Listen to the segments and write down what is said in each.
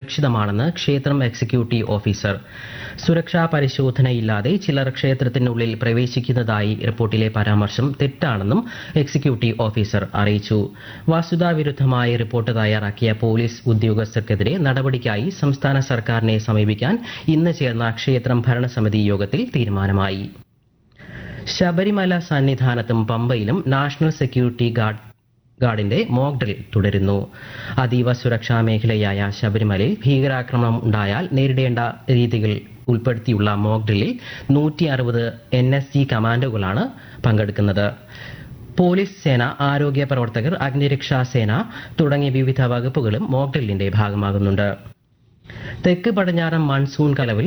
സുരക്ഷിതമാണെന്ന് ക്ഷേത്രം executive officer. സുരക്ഷാ പരിശോധനയില്ലാതെ ചിലർ ക്ഷേത്രത്തിനുള്ളിൽ പ്രവേശിക്കുന്നതായി റിപ്പോർട്ടിലെ പരാമർശം തെറ്റാണെന്നും എക്സിക്യൂട്ടീവ് ഓഫീസർ അറിയിച്ചു. വസ്തുതാവിരുദ്ധമായി റിപ്പോർട്ട് തയ്യാറാക്കിയ പോലീസ് ഉദ്യോഗസ്ഥർക്കെതിരെ നടപടിക്കായി സംസ്ഥാന സർക്കാരിനെ സമീപിക്കാൻ ഇന്ന് ചേർന്ന ക്ഷേത്രം ഭരണസമിതി യോഗത്തിൽ തീരുമാനമായി. ശബരിമല സന്നിധാനത്തും പമ്പയിലും നാഷണൽ സെക്യൂരിറ്റി ഗാർഡിന്റെ മോക്ക് ഡ്രിൽ തുടരുന്നു. അതീവ സുരക്ഷാ മേഖലയായ ശബരിമലയിൽ ഭീകരാക്രമണം ഉണ്ടായാൽ നേരിടേണ്ട രീതികൾ ഉൾപ്പെടുത്തിയുള്ള മോക്ക് ഡ്രില്ലിൽ 160 NSG കമാൻഡോകളാണ് പങ്കെടുക്കുന്നത്. പോലീസ് സേന, ആരോഗ്യ പ്രവർത്തകർ, അഗ്നിരക്ഷാ സേന തുടങ്ങിയ വിവിധ വകുപ്പുകളും മോക്ക് ഡ്രില്ലിന്റെ ഭാഗമാകുന്നുണ്ട്. തെക്ക് പടിഞ്ഞാറൻ മൺസൂൺ കലവിൽ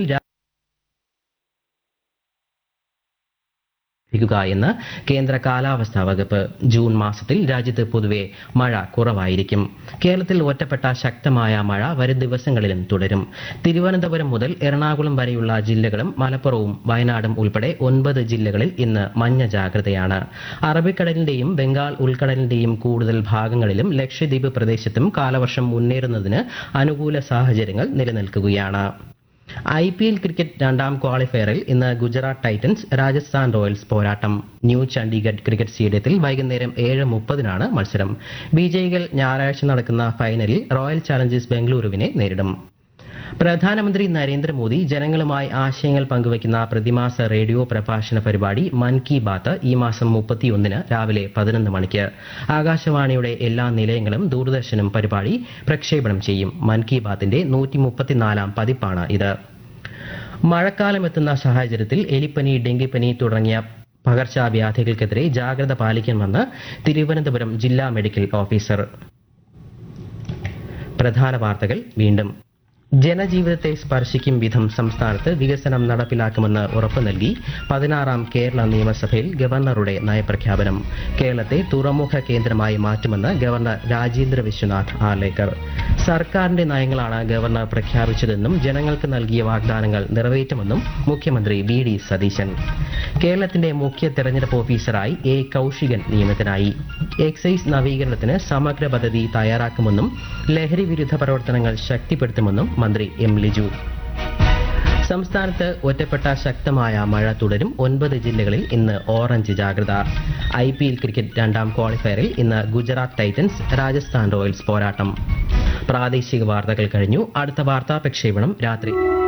എന്ന് കേന്ദ്ര കാലാവസ്ഥാ വകുപ്പ്. ജൂൺ മാസത്തിൽ രാജ്യത്ത് പൊതുവെ മഴ കുറവായിരിക്കും. കേരളത്തിൽ ഒറ്റപ്പെട്ട ശക്തമായ മഴ വരും ദിവസങ്ങളിലും തുടരും. തിരുവനന്തപുരം മുതൽ എറണാകുളം വരെയുള്ള ജില്ലകളും മലപ്പുറവും വയനാടും ഉൾപ്പെടെ 9 ജില്ലകളിൽ ഇന്ന് മഞ്ഞ ജാഗ്രതയാണ്. അറബിക്കടലിന്റെയും ബംഗാൾ ഉൾക്കടലിന്റെയും കൂടുതൽ ഭാഗങ്ങളിലും ലക്ഷദ്വീപ് പ്രദേശത്തും കാലവർഷം മുന്നേറുന്നതിന് അനുകൂല സാഹചര്യങ്ങൾ നിലനിൽക്കുകയാണ്. IPL ക്രിക്കറ്റ് രണ്ടാം ക്വാളിഫയറിൽ ഇന്ന് ഗുജറാത്ത് ടൈറ്റൻസ് രാജസ്ഥാൻ റോയൽസ് പോരാട്ടം. ന്യൂ ചണ്ഡീഗഡ് ക്രിക്കറ്റ് സ്റ്റേഡിയത്തിൽ വൈകുന്നേരം 7:30 മത്സരം. വിജയികൾ ഞായറാഴ്ച നടക്കുന്ന ഫൈനലിൽ റോയൽ ചാലഞ്ചേഴ്സ് ബംഗളൂരുവിനെ നേരിടും. പ്രധാനമന്ത്രി നരേന്ദ്രമോദി ജനങ്ങളുമായി ആശയങ്ങൾ പങ്കുവയ്ക്കുന്ന പ്രതിമാസ റേഡിയോ പ്രഭാഷണ പരിപാടി മൻ കി ബാത്ത് ഈ മാസം 31 രാവിലെ 11 മണിക്ക് ആകാശവാണിയുടെ എല്ലാ നിലയങ്ങളും ദൂരദർശനും പരിപാടി പ്രക്ഷേപണം ചെയ്യും. മൻ കി ബാത്തിന്റെ 134ാം പതിപ്പാണ് ഇത്. മഴക്കാലം എത്തുന്ന സാഹചര്യത്തിൽ എലിപ്പനി, ഡെങ്കിപ്പനി തുടങ്ങിയ പകർച്ചവ്യാധികൾക്കെതിരെ ജാഗ്രത പാലിക്കണമെന്ന് തിരുവനന്തപുരം ജില്ലാ മെഡിക്കൽ ഓഫീസർ. പ്രധാന വാർത്തകൾ വീണ്ടും. ജനജീവിതത്തെ സ്പർശിക്കും വിധം സംസ്ഥാനത്ത് വികസനം നടപ്പിലാക്കുമെന്ന് ഉറപ്പു നൽകി 16ാം കേരള നിയമസഭയിൽ ഗവർണറുടെ നയപ്രഖ്യാപനം. കേരളത്തെ തുറമുഖ കേന്ദ്രമായി മാറ്റുമെന്ന് ഗവർണർ രാജേന്ദ്ര വിശ്വനാഥ് ആർലേക്കർ. സർക്കാരിന്റെ നയങ്ങളാണ് ഗവർണർ പ്രഖ്യാപിച്ചതെന്നും ജനങ്ങൾക്ക് നൽകിയ വാഗ്ദാനങ്ങൾ നിറവേറ്റുമെന്നും മുഖ്യമന്ത്രി VD സതീശൻ. കേരളത്തിന്റെ മുഖ്യ തെരഞ്ഞെടുപ്പ് ഓഫീസറായി A. കൌശികൻ നിയമിതനായി. എക്സൈസ് നവീകരണത്തിന് സമഗ്ര പദ്ധതി തയ്യാറാക്കുമെന്നും ലഹരി വിരുദ്ധ പ്രവർത്തനങ്ങൾ ശക്തിപ്പെടുത്തുമെന്നും മന്ത്രി M. ലിജു. സംസ്ഥാനത്ത് ഒറ്റപ്പെട്ട ശക്തമായ മഴ തുടരും. 9 ജില്ലകളിൽ ഇന്ന് ഓറഞ്ച് ജാഗ്രത. IPL ക്രിക്കറ്റ് രണ്ടാം ക്വാളിഫയറിൽ ഇന്ന് ഗുജറാത്ത് ടൈറ്റൻസ് രാജസ്ഥാൻ റോയൽസ് പോരാട്ടം. പ്രാദേശിക വാർത്തകൾ കഴിഞ്ഞു. അടുത്ത വാർത്താ പ്രക്ഷേപണം രാത്രി